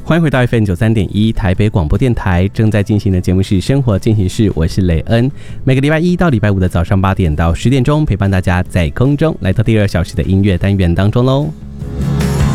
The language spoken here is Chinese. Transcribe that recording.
欢迎回到 FM93.1 台北广播电台，正在进行的节目是生活进行式，我是雷恩。每个礼拜一到礼拜五的早上8点到10点钟，陪伴大家在空中来到第2小时的音乐单元当中喽。